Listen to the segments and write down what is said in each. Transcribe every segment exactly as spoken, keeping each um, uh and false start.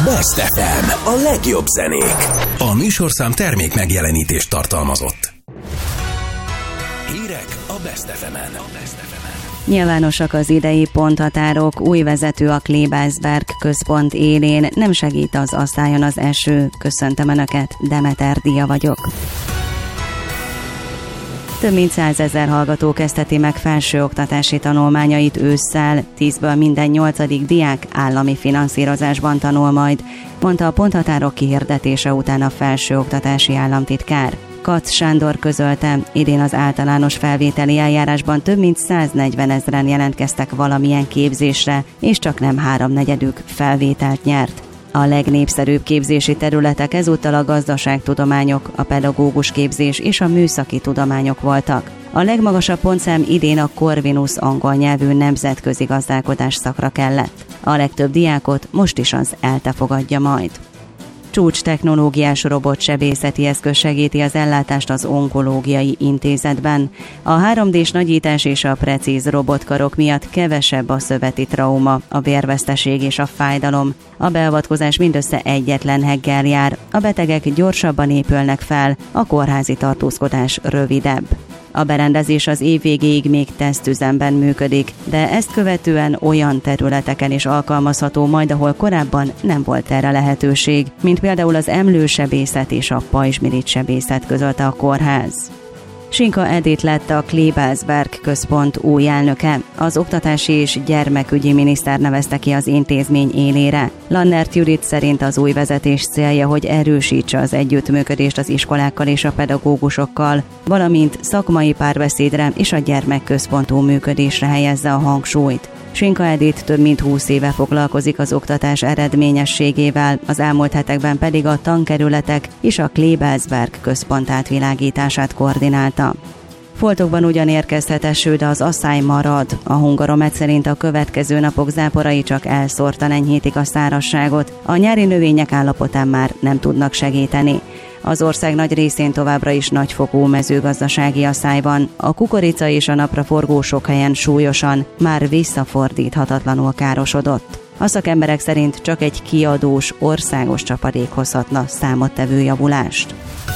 Best ef em, a legjobb zenék. A műsorszám termék megjelenítést tartalmazott. Hírek a Best ef emen. Nyilvánosak az idei ponthatárok, új vezető a Klebersberg központ élén, nem segít az asztályon az eső. Köszöntöm Önöket, Demeter Dia vagyok. Több mint százezer hallgató kezdheti meg felsőoktatási tanulmányait ősszel, tízből minden nyolcadik diák állami finanszírozásban tanul majd, mondta a ponthatárok kihirdetése után a felsőoktatási államtitkár. Katz Sándor közölte, idén az általános felvételi eljárásban több mint száznegyven ezren jelentkeztek valamilyen képzésre, és csak nem háromnegyedük felvételt nyert. A legnépszerűbb képzési területek ezúttal a gazdaságtudományok, a pedagógus képzés és a műszaki tudományok voltak. A legmagasabb pontszám idén a Corvinus angol nyelvű nemzetközi gazdálkodás szakra kellett. A legtöbb diákot most is az ELTE fogadja majd. Csúcs technológiás robotsebészeti eszköz segíti az ellátást az onkológiai intézetben. A három dés nagyítás és a precíz robotkarok miatt kevesebb a szöveti trauma, a vérveszteség és a fájdalom. A beavatkozás mindössze egyetlen heggel jár, a betegek gyorsabban épülnek fel, a kórházi tartózkodás rövidebb. A berendezés az év végéig még tesztüzemben működik, de ezt követően olyan területeken is alkalmazható majd, ahol korábban nem volt erre lehetőség, mint például az emlősebészet és a pajzsmirigy-sebészet, közölte a kórház. Sinka Edith lett a Klebersberg központ új elnöke. Az oktatási és gyermekügyi miniszter nevezte ki az intézmény élére. Lannert Judit szerint az új vezetés célja, hogy erősítse az együttműködést az iskolákkal és a pedagógusokkal, valamint szakmai párbeszédre és a gyermekközpontú működésre helyezze a hangsúlyt. Sinka Edith több mint húsz éve foglalkozik az oktatás eredményességével, az elmúlt hetekben pedig a tankerületek és a Klebersberg központ átvilágítását koordinálta. Foltokban ugyan érkezhet eső, de az asszály marad. A Hungaromet szerint a következő napok záporai csak elszórtan enyhítik a szárazságot, a nyári növények állapotán már nem tudnak segíteni. Az ország nagy részén továbbra is nagyfokú mezőgazdasági asszály van, a kukorica és a napraforgó sok helyen súlyosan, már visszafordíthatatlanul károsodott. A szakemberek szerint csak egy kiadós, országos csapadék hozhatna számottevő javulást.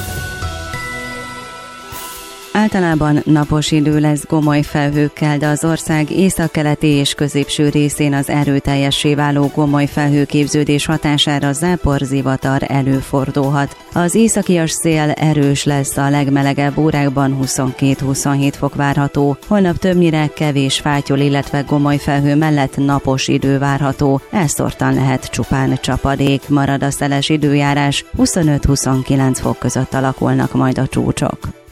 Általában napos idő lesz gomoly felhőkkel, de az ország északkeleti és középső részén az erőteljessé váló gomoly felhőképződés hatására záporzivatar előfordulhat. Az északias szél erős lesz, a legmelegebb órákban huszonkettő-huszonhét fok várható. Holnap többnyire kevés fátyol, illetve gomoly felhő mellett napos idő várható. Elszórtan lehet csupán csapadék, marad a szeles időjárás, huszonöt-huszonkilenc fok között alakulnak majd a csúcsok.